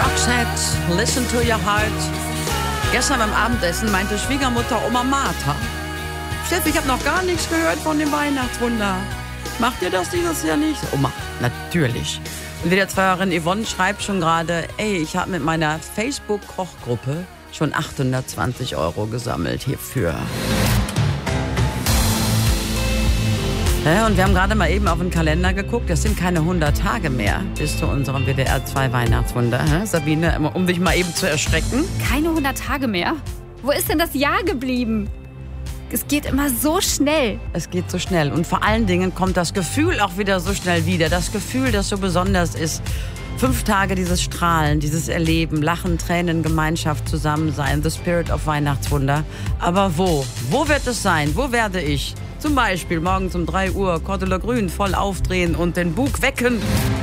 Roxette, listen to your heart. Gestern beim Abendessen meinte Schwiegermutter Oma Martha: Steffi, ich habe noch gar nichts gehört von dem Weihnachtswunder. Macht ihr das dieses Jahr nicht? Oma, natürlich. Und die Zweierin Yvonne schreibt schon gerade: Ey, ich habe mit meiner Facebook-Kochgruppe schon 820 € gesammelt hierfür. Ja, und wir haben gerade mal eben auf den Kalender geguckt. Das sind keine 100 Tage mehr bis zu unserem WDR 2 Weihnachtswunder. Sabine, um dich mal eben zu erschrecken. Keine 100 Tage mehr? Wo ist denn das Jahr geblieben? Es geht immer so schnell. Es geht so schnell. Und vor allen Dingen kommt das Gefühl auch wieder so schnell wieder. Das Gefühl, das so besonders ist. 5 Tage dieses Strahlen, dieses Erleben, Lachen, Tränen, Gemeinschaft, Zusammensein. The Spirit of Weihnachtswunder. Aber wo? Wo wird es sein? Wo werde ich? Zum Beispiel morgens um 3 Uhr Cordula Grün voll aufdrehen und den Bug wecken.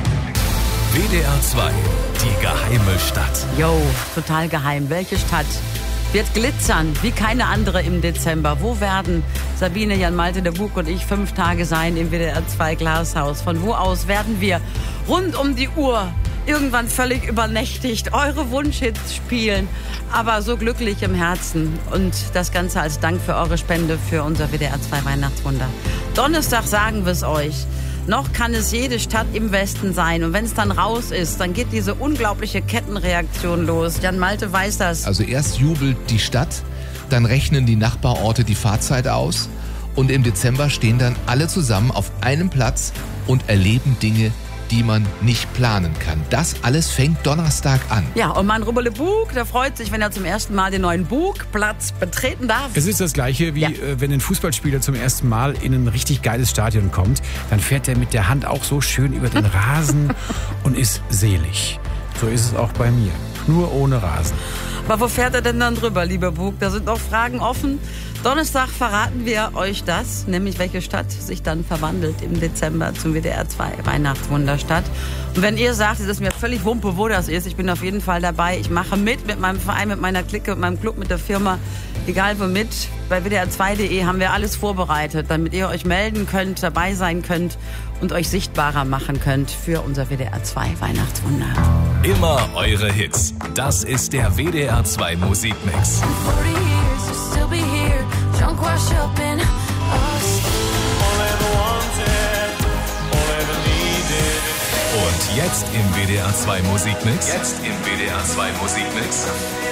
WDR 2, die geheime Stadt. Yo, total geheim. Welche Stadt wird glitzern wie keine andere im Dezember? Wo werden Sabine, Jan Malte, der Bug und ich 5 Tage sein im WDR 2 Glashaus? Von wo aus werden wir rund um die Uhr irgendwann völlig übernächtigt eure Wunschhits spielen, aber so glücklich im Herzen, und das Ganze als Dank für eure Spende für unser WDR 2 Weihnachtswunder. Donnerstag sagen wir es euch. Noch kann es jede Stadt im Westen sein, und wenn es dann raus ist, dann geht diese unglaubliche Kettenreaktion los. Jan Malte weiß das. Also erst jubelt die Stadt, dann rechnen die Nachbarorte die Fahrzeit aus, und im Dezember stehen dann alle zusammen auf einem Platz und erleben Dinge, die man nicht planen kann. Das alles fängt Donnerstag an. Ja, und mein Rubberle Bug, der freut sich, wenn er zum ersten Mal den neuen Bugplatz betreten darf. Es ist das Gleiche, wie wenn ein Fußballspieler zum ersten Mal in ein richtig geiles Stadion kommt. Dann fährt er mit der Hand auch so schön über den Rasen und ist selig. So ist es auch bei mir. Nur ohne Rasen. Aber wo fährt er denn dann drüber, lieber Bug? Da sind noch Fragen offen. Donnerstag verraten wir euch das, nämlich welche Stadt sich dann verwandelt im Dezember zum WDR 2 Weihnachtswunderstadt. Und wenn ihr sagt, es ist mir völlig Wumpe, wo das ist, ich bin auf jeden Fall dabei. Ich mache mit meinem Verein, mit meiner Clique, mit meinem Club, mit der Firma, egal womit. Bei WDR2.de haben wir alles vorbereitet, damit ihr euch melden könnt, dabei sein könnt und euch sichtbarer machen könnt für unser WDR 2 Weihnachtswunder. Immer eure Hits. Das ist der WDR 2 Musikmix. Und jetzt im WDR 2 Musikmix.